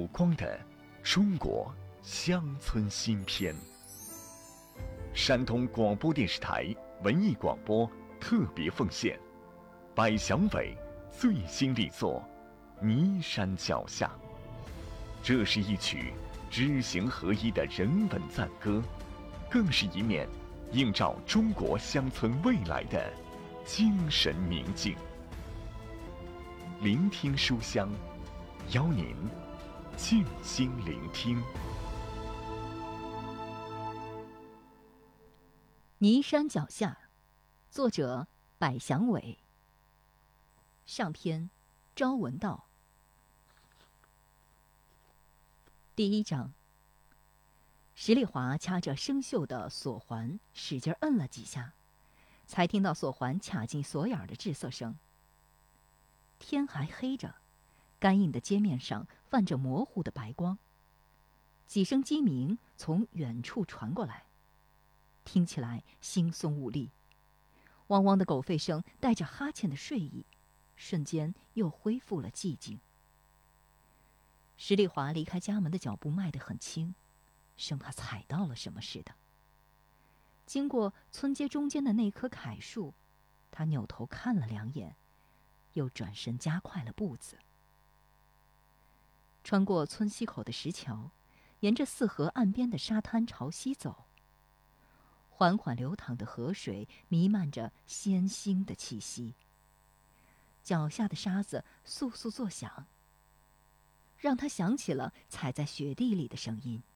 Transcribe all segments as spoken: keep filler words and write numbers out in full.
曙光的中国乡村新篇。山东广播电视台文艺广播特别奉献百祥伟最新力作《泥山脚下》。这是一曲知行合一的人文赞歌，更是一面映照中国乡村未来的精神明镜。聆听书香，邀您静心聆听。 泥山脚下，作者百祥伟。上篇，朝闻道。第一章。石丽华掐着生锈的锁环，使劲摁了几下，才听到锁环卡进锁眼的吱瑟声。天还黑着，干硬的街面上泛着模糊的白光。几声鸡鸣从远处传过来，听起来惺忪无力。汪汪的狗吠声带着哈欠的睡意，瞬间又恢复了寂静。石丽华离开家门的脚步迈得很轻，生怕踩到了什么似的。经过村街中间的那棵楷树，他扭头看了两眼，又转身加快了步子。穿过村西口的石桥，沿着四河岸边的沙滩朝西走。缓缓流淌的河水弥漫着鲜腥的气息，脚下的沙子簌簌作响，让他想起了踩在雪地里的声音。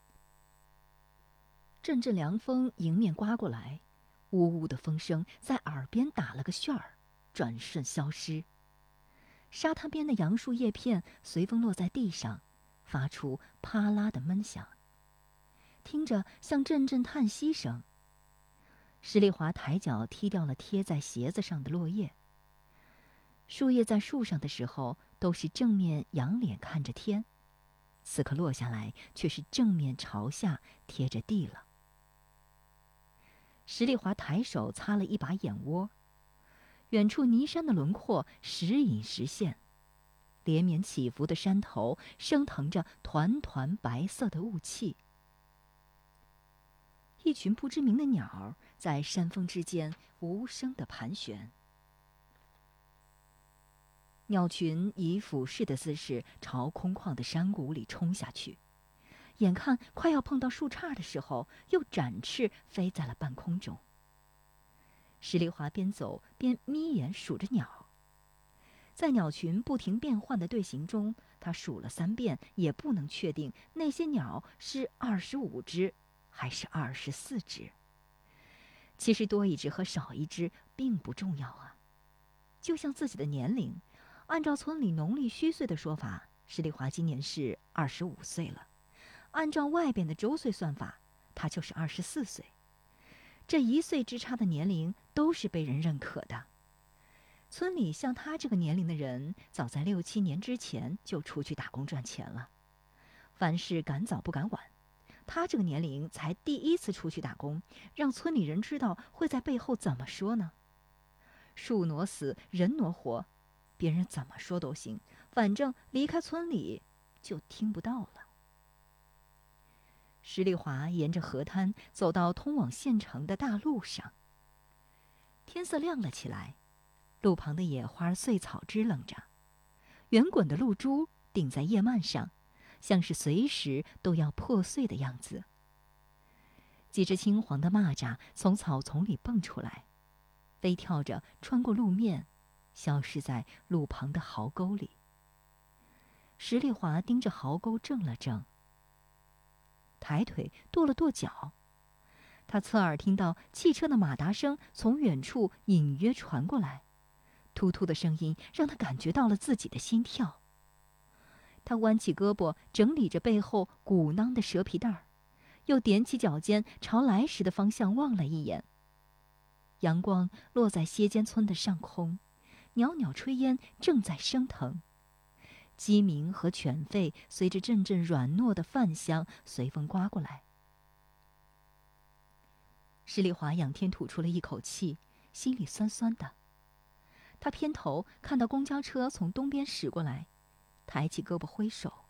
阵阵凉风迎面刮过来，呜呜的风声在耳边打了个旋儿，转瞬消失。沙滩边的杨树叶片随风落在地上，发出啪啦的闷响，听着像阵阵叹息声。石丽华抬脚踢掉了贴在鞋子上的落叶。树叶在树上的时候都是正面仰脸看着天，此刻落下来却是正面朝下贴着地了。石丽华抬手擦了一把眼窝，远处泥山的轮廓时隐时现，连绵起伏的山头升腾着团团白色的雾气。一群不知名的鸟在山峰之间无声地盘旋，鸟群以俯视的姿势朝空旷的山谷里冲下去，眼看快要碰到树杈的时候，又展翅飞在了半空中。石丽华边走边眯眼数着鸟，在鸟群不停变换的队形中，他数了三遍也不能确定那些鸟是二十五只还是二十四只。其实多一只和少一只并不重要啊，就像自己的年龄，按照村里农历虚岁的说法，石丽华今年是二十五岁了，按照外边的周岁算法，他就是二十四岁。这一岁之差的年龄都是被人认可的。村里像他这个年龄的人，早在六七年之前就出去打工赚钱了，凡事赶早不赶晚。他这个年龄才第一次出去打工，让村里人知道会在背后怎么说呢？树挪死，人挪活，别人怎么说都行，反正离开村里就听不到了。石丽华沿着河滩走到通往县城的大路上。天色亮了起来，路旁的野花碎草支棱着，圆滚的露珠顶在叶蔓上，像是随时都要破碎的样子。几只青黄的蚂蚱从草丛里蹦出来，飞跳着穿过路面，消失在路旁的壕沟里。石丽华盯着壕沟怔了怔，抬腿跺了跺脚。他侧耳听到汽车的马达声从远处隐约传过来，突突的声音让他感觉到了自己的心跳。他弯起胳膊整理着背后鼓囊的蛇皮袋儿，又踮起脚尖朝来时的方向望了一眼。阳光落在歇间村的上空，袅袅炊烟正在升腾，鸡鸣和犬吠随着阵阵软糯的饭香随风刮过来。石丽华仰天吐出了一口气，心里酸酸的。他偏头看到公交车从东边驶过来，抬起胳膊挥手。